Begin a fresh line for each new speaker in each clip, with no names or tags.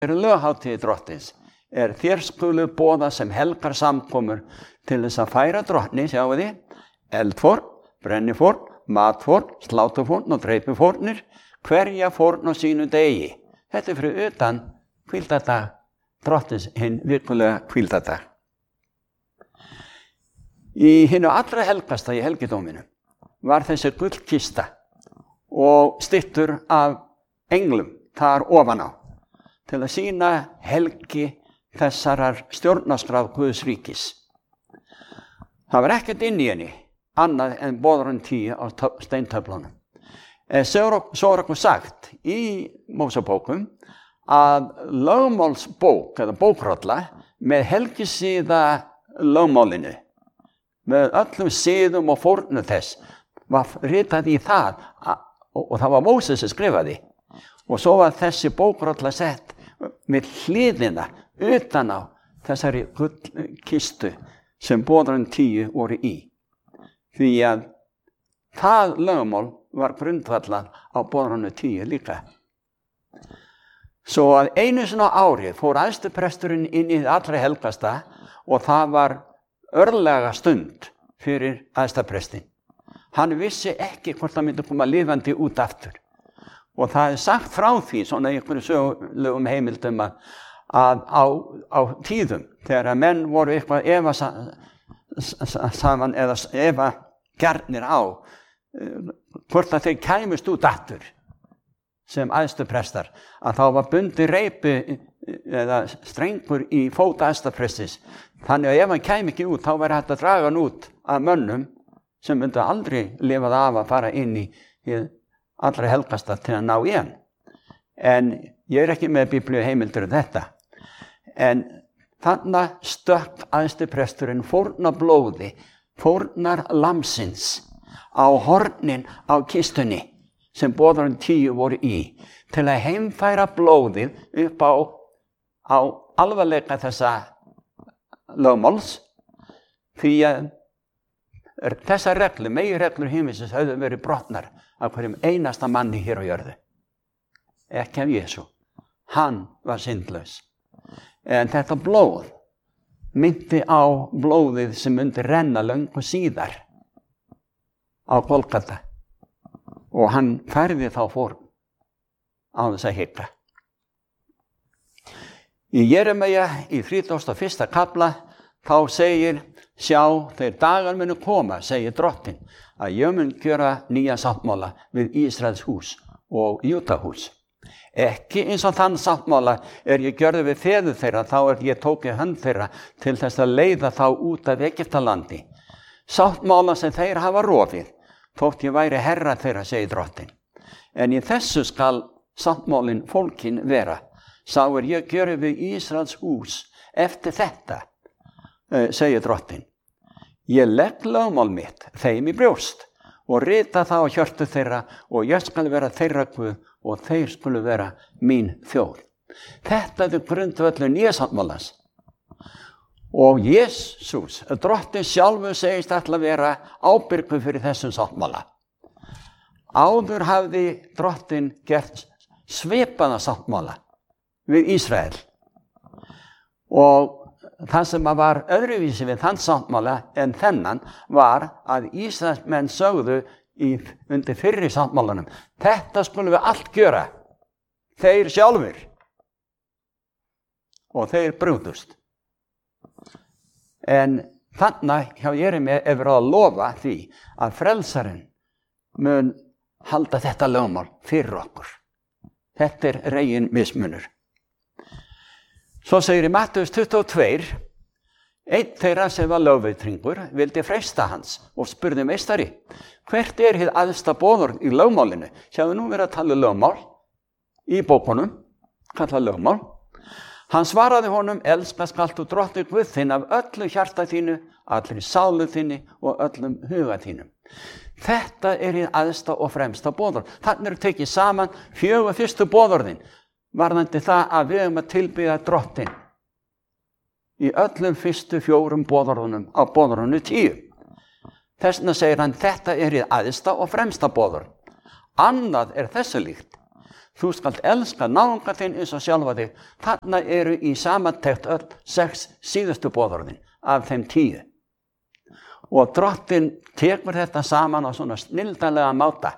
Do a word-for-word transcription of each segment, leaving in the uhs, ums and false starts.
er löghátíð drottins, er þér skulu boða sem helgar samkomur til þess að færa drottni, sjáu þið, eldfórn, brennifórn, matfórn, slátufórn og dreipufórnir, hverja fórn á sínu degi. Þetta er fyrir utan hvíldardag drottins, hinn virkulega hvíldardag. Í hinu allra helgasta í helgidóminu var þessi gullkista og styttur af englum þar ofan á til að sýna helgi þessarar stjórnarskrár Guðs ríkis. Það var ekkert inn í henni annað en boðorðin tíu á steintöflunum. Svo er okkur sagt í Mósebókum að lögmálsbók eða bókrolla með helgisíða lögmálinu með öllum siðum og fórnum þess var ritað í það og, og það var Móses sem skrifaði og svo var þessi bókrolla sett með hliðina utan á þessari gullkistu sem boðorðin tíu voru í því að það lögmál var grundvallað á boðorðinu tíu líka. Svo að einu sinni á ári fór æðstipresturinn inn í allra helgasta og það var örlega stund fyrir æðstaprestin. Hann vissi ekki hvort það myndi koma lifandi út aftur. Og það er sagt frá því, svona í einhverju sögulegum heimildum, að, að á, á tíðum, þegar að menn voru eitthvað efa saman eða efa gjarnir á, hvort að þeir kæmust út aftur sem æðstuprestar, að þá var bundi reipi eða strengur í fót æðstaprestis. Þannig að ef hann kæmi ekki út, þá væri hægt að draga hann út af mönnum sem myndi aldrei lifað af að fara inn í, í allra helgasta til að ná í hann. En ég er ekki með biblíu heimildur um þetta. En þannig stökk æðstipresturinn fórnar blóði, fórnar lamsins á hornin á kistunni sem boðorðin tíu voru í til að heimfæra blóðið upp á, á alvarleika þessa lögmáls því að þessar reglur, meginreglur himinsins höfðu verið brotnar af hverjum einasta manni hér á jörðu. Ekki af Jesú. Hann var syndlaus. En þetta blóð myndi á blóðið sem myndi renna löngu síðar á Golgata og hann færði þá fórn á þess að hika. Í Jeremíu í þrítugasta og fyrsta kafla þá segir, sjá þeir dagar munu koma, segir drottin, að ég mun gjöra nýja sáttmála við Ísraels hús og Júdahús. Ekki eins og þann sáttmála er ég gjörði við feður þeirra, þá er ég tóki hönd þeirra til þess að leiða þá út af Egyptalandi. Sáttmála sem þeir hafa rofið, þótt ég væri herra þeirra, segir drottin. En í þessu skal sáttmálin fólkin vera. Sá er ég gjöri við Ísraels hús eftir þetta, segir drottin. Ég legg lögmál mitt þeim í brjóst og rita það á hjörtu þeirra og ég skal vera þeirra Guð og þeir skulu vera mín þjóð. Þetta er grundvöllur nýja sáttmálans. Og Jesús, drottin sjálfur segist ætla að vera ábyrgur fyrir þessum sáttmála. Áður hafði drottin gert svipaða sáttmála við Ísrael. Og það sem var öðruvísi við þann sáttmála en þennan var að Ísraelsmenn sögðu í, undir fyrri sáttmálanum, þetta skulum við allt gjöra, þeir sjálfur. Og þeir brugðust. En þannig hjá Jeremíu er verið að lofa því að frelsarinn mun halda þetta lögmál fyrir okkur. Þetta er regin mismunur. Svo segir í Mattheus tuttugu og tvö, einn þeirra sem var lögveitringur vildi freista hans og spurði meistari, hvert er hið æðsta boðorð í lögmálinu? Sjáðu nú verið að tala lögmál í bókunum, kalla lögmál. Hann svaraði honum, elska skalt þú drottinn Guð þinn af öllu hjarta þínu, allri sálu þinni og öllum huga þínum. Þetta er hið æðsta og fremsta boðorð. Þannig eru tekið saman fjögur fyrstu boðorðin, varðandi það að við höfum að tilbiðja drottinn í öllum fyrstu fjórum boðorðunum á boðorðinu tíu. Þess vegna segir hann, þetta er hið æðsta og fremsta boðorð. Annað er þessu líkt. Þú skalt elska náunga þinn eins og sjálfa þig. Þarna eru í samantekt öll sex síðustu boðorðin af þeim tíu. Og Drottinn tekur þetta saman á svona snilldarlega máta.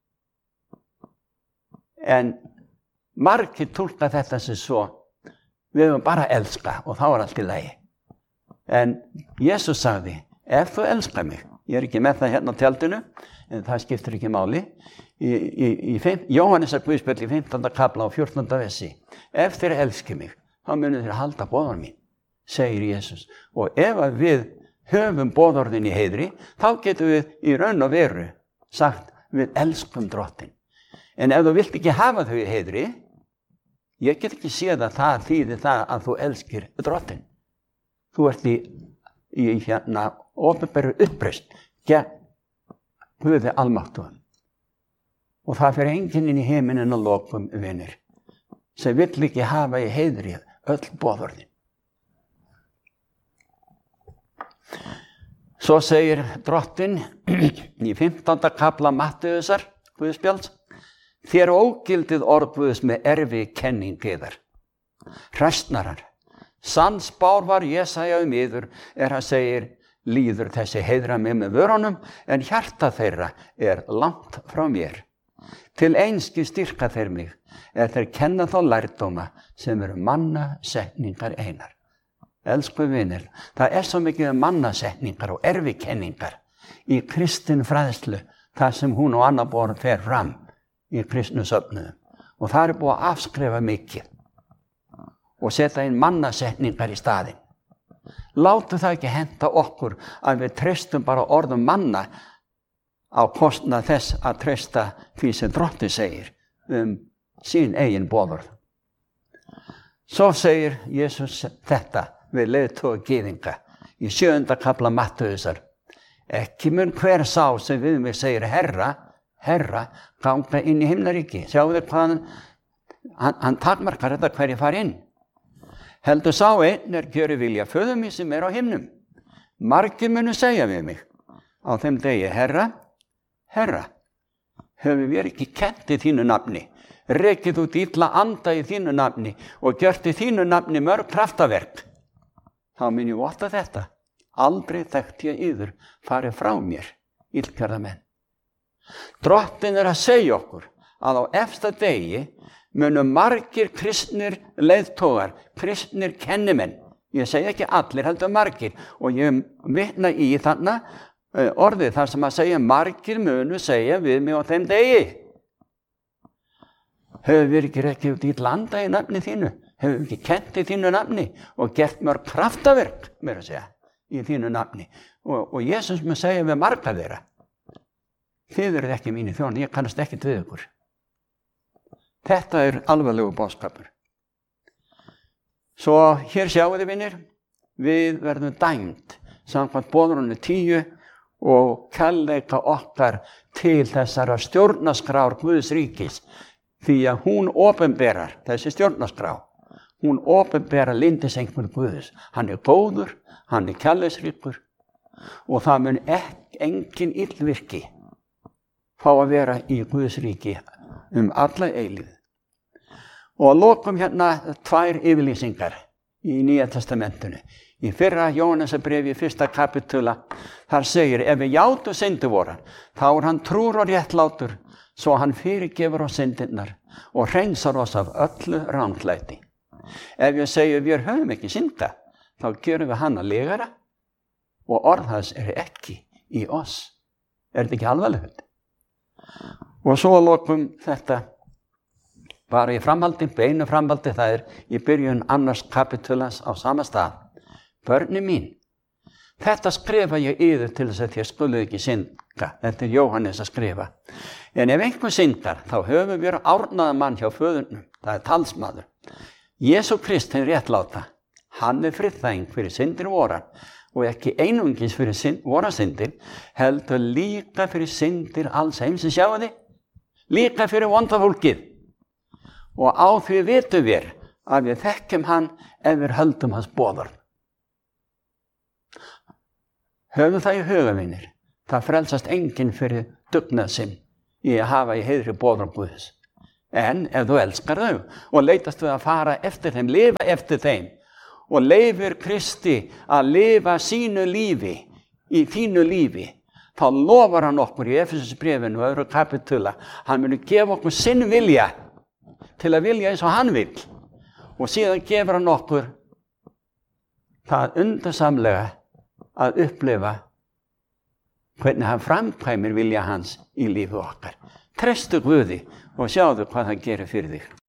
En margir túlka þetta sem svo, við höfum bara að elska og þá er allt í lagi. En Jesús sagði, ef þú elskar mig, ég er ekki með það hérna á tjaldinu, en það skiptir ekki máli, í, í, í Jóhannesar Guðspjall í fimmtánda kafla og fjórtánda versi, ef þeir elski mig, þá munið þeir halda boðorð mín, segir Jesús. Og ef við höfum boðorðin í heiðri, þá getum við í raun og veru sagt, við elskum Drottinn. En ef þú vilt ekki hafa þau í heiðri, ég get ekki séð að það þýðir það að þú elskir Drottinn. Þú ert í, í hérna opinberu uppreisn gegn Guði almáttugum. Og það fer enginn inn í heiminin að lokum, vinir, sem vill ekki hafa í heiðri öll boðorðin. Svo segir Drottinn í fimmtánda kafla Mattheusar Guðspjalls, þér ógildið orð Guðs með erfi kenning yðar. Hræsnarar, sannspár var Jesaja um yður, er hann segir, líður þessi heiðra mig með vörunum, en hjarta þeirra er langt frá mér. Til einski styrka þeir mig, er þeir kenna þá lærdóma sem eru mannasetningar einar. Elsku vinir, það er svo mikið mannasetningar og erfikenningar í kristin fræðslu, það sem hún og annar borð fer fram í kristnu söfnuðum. Og það er búið að afskrifa mikið og setja inn mannasetningar í staðinn. Látu það ekki henta okkur að við treystum bara orðum manna á kostnað þess að treysta því sem Drottinn segir um sín eigin boðorð. Svo segir Jesús þetta við leiðtoga gyðinga í sjöunda kafla Mattheusar. Ekki mun hver sá sem við mig segir herra, herra, ganga inn í himnaríki. Sjáu þið hvað hann, hann, hann takmarkar þetta hverju fari inn. Heldur sá einn er gjöri vilja föður mín sem er á himnum. Margir munu segja við mig á þeim degi, herra, herra, höfum við ekki kennt í þínu nafni, rekið út illa anda í þínu nafni og gjört í þínu nafni mörg kraftaverk. Þá mun ég votta þetta, aldrei þekkt ég yður farið frá mér, illgerða menn. Drottinn er að segja okkur að á efsta degi munu margir kristnir leiðtogar, kristnir kennimenn, ég segi ekki allir, heldur margir, og ég vitna í þarna orðið þar sem að segja margir munu segja við mig á þeim degi. Höfum við ekki rekið út í landa í nafni þínu, höfum við ekki kennt í þínu nafni og gert mörg kraftaverk, mér að segja, í þínu nafni. Og, og Jesús mun segja við marga þeirra, þið eruð ekki mínu þjón, ég kannast ekkert við ykkur. Þetta er alvarlegu boðskapur. Svo hér sjáu þið, vinir, við verðum dæmd samkvæmt boðorðinu tíu og kærleika okkar til þessara stjórnarskrár Guðs ríkis, því að hún opinberar, þessi stjórnarskrá, hún opinberar lindisengur Guðs. Hann er góður, hann er kærleiksríkur og það mun ekki engin illvirki fá að vera í Guðs ríki um alla eilíð. Og að lokum hérna tvær yfirlýsingar í Nýja testamentinu. Í fyrra Jóhannesarbréfi í fyrsta kapitula, þar segir, ef við játum syndir vorar, þá er hann trúr og réttlátur, svo hann fyrirgefur oss syndirnar og hreinsar oss af öllu ranglæti. Ef ég segi við höfum ekki synda, þá gerum við hann að legara og orð hans er ekki í oss. Er þetta ekki alvarlegt? Og svo að lokum þetta, bara í framhaldi, beinu framhaldi, það er í byrjun annars kapitulans á sama stað. Börni mín, þetta skrifa ég yður til þess að þér skuluð ekki synda. Þetta er Jóhannes að skrifa. En ef einhver syndar, þá höfum við árnaða mann hjá föðurnum, það er talsmaður. Jesú Krist hinn réttláta, hann er friðþæging fyrir syndir vorar og ekki einungis fyrir synd, vorar syndir, heldur líka fyrir syndir alls heimsins, sjáu þið, líka fyrir vonda fólkið. Og á því vitum við að við þekkjum hann ef við höldum hans boðorð. Höfum það í huga, vinir, það frelsast enginn fyrir dugnað sinn í að hafa í heiðri boðorð Guðs. En ef þú elskar þau og leitast við að fara eftir þeim, lifa eftir þeim og leifir Kristi að lifa sínu lífi, í þínu lífi, þá lofar hann okkur í Efesusbréfinu og öðru kapitula, hann muni gefa okkur sinn vilja til að vilja eins og hann vil og síðan gefur hann okkur það undursamlega að upplifa hvernig hann framkvæmir vilja hans í lífi okkar. Trestu Guði og sjáðu hvað hann gerir fyrir þig.